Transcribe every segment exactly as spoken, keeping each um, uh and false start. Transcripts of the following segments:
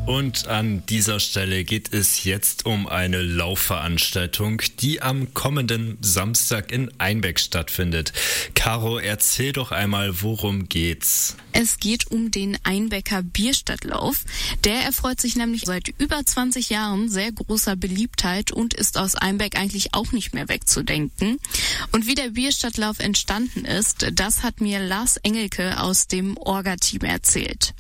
Und an dieser Stelle geht es jetzt um eine Laufveranstaltung, die am kommenden Samstag in Einbeck stattfindet. Caro, erzähl doch einmal, worum geht's? Es geht um den Einbecker Bierstadtlauf. Der erfreut sich nämlich seit über zwanzig Jahren sehr großer Beliebtheit und ist aus Einbeck eigentlich auch nicht mehr wegzudenken. Und wie der Bierstadtlauf entstanden ist, das hat mir Lars Engelke aus dem Orga-Team erzählt.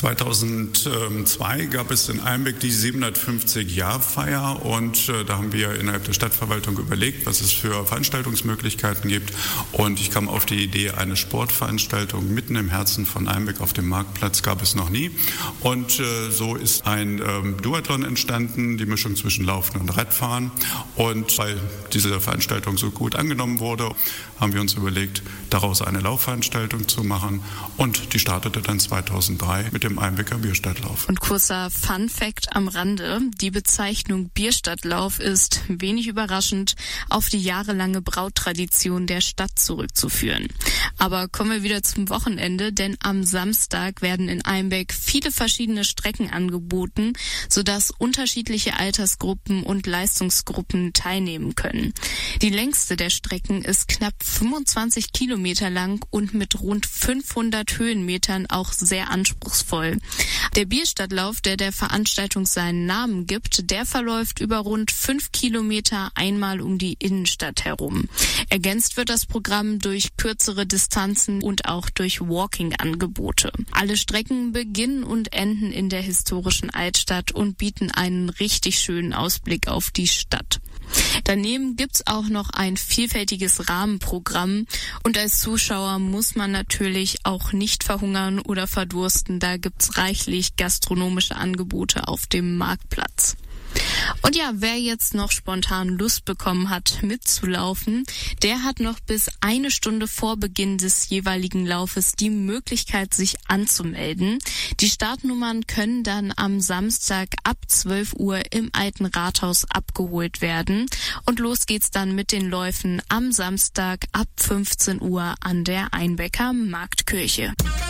zweitausendzwei gab es in Einbeck die siebenhundertfünfzig-Jahr-Feier und äh, da haben wir innerhalb der Stadtverwaltung überlegt, was es für Veranstaltungsmöglichkeiten gibt, und ich kam auf die Idee, eine Sportveranstaltung mitten im Herzen von Einbeck auf dem Marktplatz gab es noch nie, und äh, so ist ein ähm, Duathlon entstanden, die Mischung zwischen Laufen und Radfahren, und weil diese Veranstaltung so gut angenommen wurde, haben wir uns überlegt, daraus eine Laufveranstaltung zu machen, und die startete dann zweitausenddrei mit dem Einbecker Bierstadtlauf. Und kurzer Fun-Fact am Rande: Die Bezeichnung Bierstadtlauf ist, wenig überraschend, auf die jahrelange Brauttradition der Stadt zurückzuführen. Aber kommen wir wieder zum Wochenende, denn am Samstag werden in Einbeck viele verschiedene Strecken angeboten, sodass unterschiedliche Altersgruppen und Leistungsgruppen teilnehmen können. Die längste der Strecken ist knapp fünfundzwanzig Kilometer lang und mit rund fünfhundert Höhenmetern auch sehr anspruchsvoll. Der Bierstadtlauf, der der Veranstaltung seinen Namen gibt, der verläuft über rund fünf Kilometer einmal um die Innenstadt herum. Ergänzt wird das Programm durch kürzere Distanzen und auch durch Walking-Angebote. Alle Strecken beginnen und enden in der historischen Altstadt und bieten einen richtig schönen Ausblick auf die Stadt. Daneben gibt's auch noch ein vielfältiges Rahmenprogramm, und als Zuschauer muss man natürlich auch nicht verhungern oder verdursten. Da gibt's reichlich gastronomische Angebote auf dem Marktplatz. Und ja, wer jetzt noch spontan Lust bekommen hat, mitzulaufen, der hat noch bis eine Stunde vor Beginn des jeweiligen Laufes die Möglichkeit, sich anzumelden. Die Startnummern können dann am Samstag ab zwölf Uhr im Alten Rathaus abgeholt werden. Und los geht's dann mit den Läufen am Samstag ab fünfzehn Uhr an der Einbecker Marktkirche.